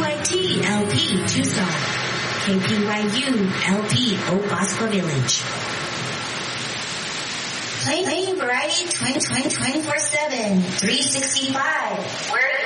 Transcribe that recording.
KPYT LP Tucson, KPYU LP Oak Bosco Village. Playing variety 24/7, 365. We're